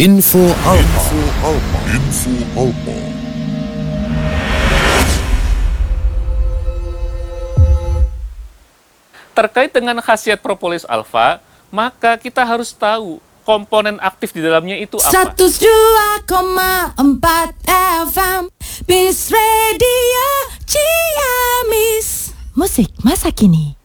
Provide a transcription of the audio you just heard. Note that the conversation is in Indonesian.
Info Alpa. Info Alpa. Terkait dengan khasiat propolis alfa, maka kita harus tahu komponen aktif di dalamnya itu apa. 102,4 FM Bis Radio Ciamis. Musik masa kini.